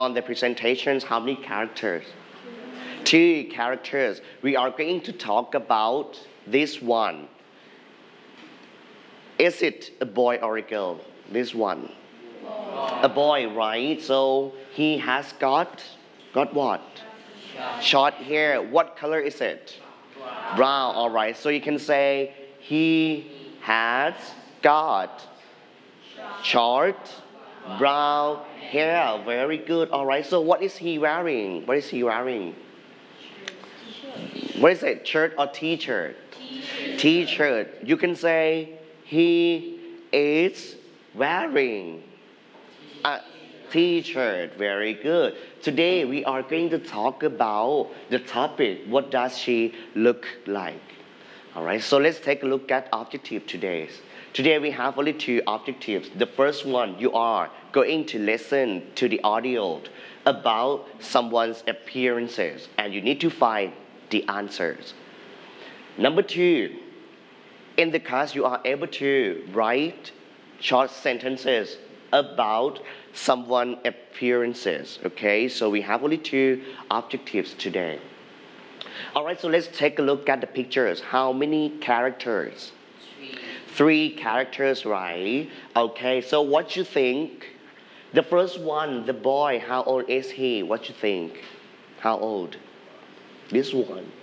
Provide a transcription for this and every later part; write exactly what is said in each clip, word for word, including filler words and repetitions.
on the presentations, how many characters? Two characters. We are going to talk about this one. Is it a boy or a girl? This one. A boy, right? So he has got, got what? Short hair. What color is it? Brown, all right. So you can say he has got short brown hair. Very good. All right. So what is he wearing? What is he wearing? What is it? Shirt or t-shirt? T-shirt. You can say he is wearing a t-shirt. Very good. Today we are going to talk about the topic. What does she look like? All right. So let's take a look at objective today. Today we have only two objectives. The first one, you are going to listen to the audio about someone's appearances and you need to find the answers. Number two, in the class you are able to write short sentences about someone's appearances. Okay, so we have only two objectives today. All right, so let's take a look at the pictures. How many characters? Three characters, right? Okay, so what you think? The first one, the boy, how old is he? What you think? How old? This one.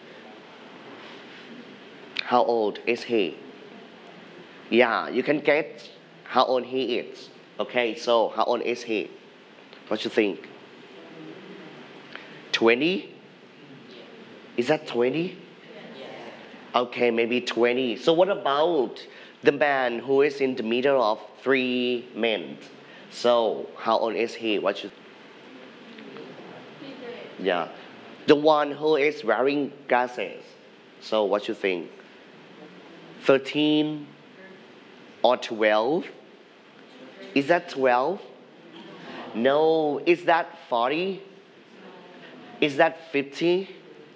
How old is he? Yeah, you can get how old he is. Okay, so how old is he? What you think? twenty? Is that twenty? Okay, maybe twenty. So what about the man who is in the middle of three men? So how old is he? What you? Yeah, the one who is wearing glasses. So what you think? thirteen or twelve? Is that twelve? No. Is that forty? Is that fifty?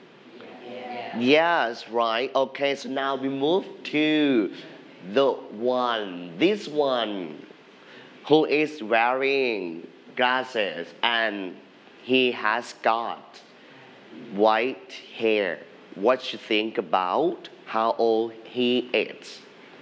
Yes, right. Okay, so now we move to the one, this one, who is wearing glasses and he has got white hair. What you think about how old he is?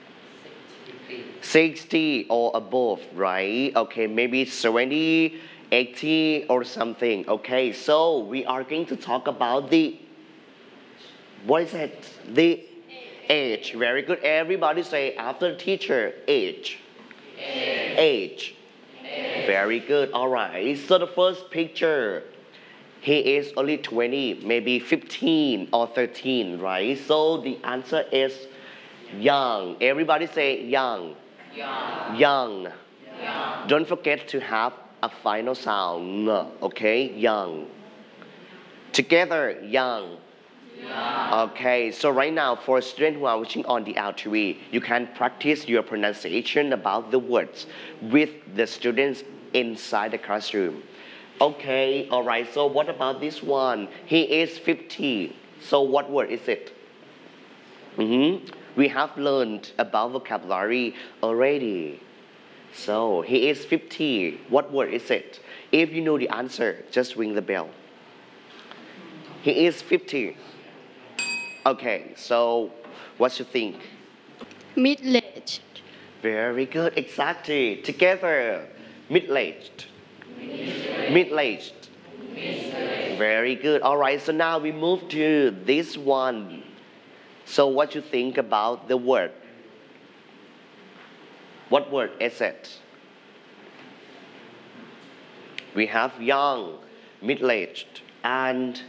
sixty or above, right? Okay, maybe seventy, eighty or something. Okay, so we are going to talk about the, what is it? The age. Very good. Everybody say after teacher, age. Age. Age. Very good. All right. So the first picture, he is only twenty, maybe fifteen or thirteen, right? So the answer is young. Everybody say young. Young. Young. Young. Don't forget to have a final sound. Okay, young. Together, young. Yeah. Okay, so right now for students who are watching on the L T V, you can practice your pronunciation about the words with the students inside the classroom. Okay, all right, so what about this one? He is fifty. So what word is it? Mm-hmm. We have learned about vocabulary already. So he is fifty. What word is it? If you know the answer, just ring the bell. He is fifty. Okay, so what you think? Middle-aged. Very good, exactly. Together, middle-aged. Middle-aged. Very good. All right, so now we move to this one. So what you think about the word? What word is it? We have young, middle-aged, and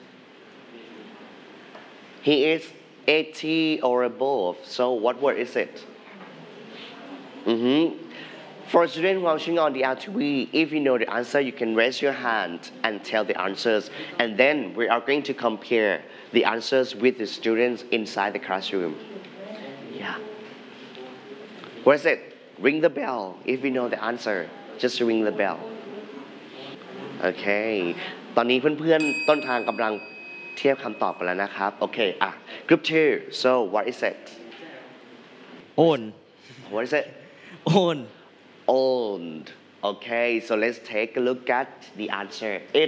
he is eighty or above. So what word is it? Mm-hmm. For students watching on the L T V, if you know the answer, you can raise your hand and tell the answers. And then we are going to compare the answers with the students inside the classroom. Yeah. What is it? Ring the bell. If you know the answer, just ring the bell. Okay. ตอนนี้เพื่อนๆต้นทางกำลังเทียบคำตอบกันแล้วนะครับโอเคอ่ะ group two so what is it own what is it own owned Okay, so let's take a look at the answer. It